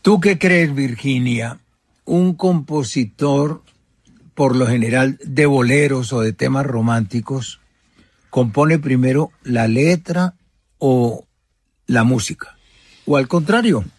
¿Tú qué crees, Virginia? ¿Un compositor, por lo general, de boleros o de temas románticos, compone primero la letra o la música? ¿O al contrario?